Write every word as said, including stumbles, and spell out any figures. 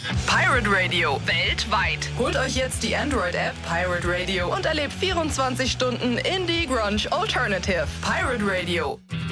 Pirate Radio, weltweit. Holt euch jetzt die Android-App Pirate Radio und erlebt vierundzwanzig Stunden Indie Grunge Alternative. Pirate Radio.